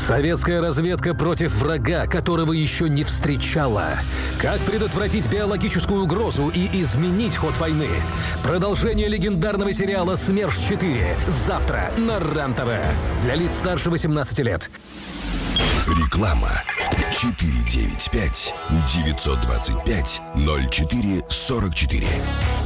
Советская разведка против врага, которого еще не встречала. Как предотвратить биологическую угрозу и изменить ход войны? Продолжение легендарного сериала «СМЕРШ-4» завтра на РЕН-ТВ. Для лиц старше 18 лет. Реклама. 495-925-0444.